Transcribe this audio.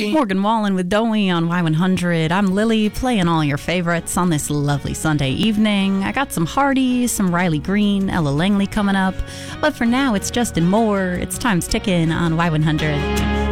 Morgan Wallen with Doe on Y100. I'm Lily, playing all your favorites on this lovely Sunday evening. I got some Hardy, some Riley Green, Ella Langley coming up. But for now, it's Justin Moore. It's Time's Ticking on Y100.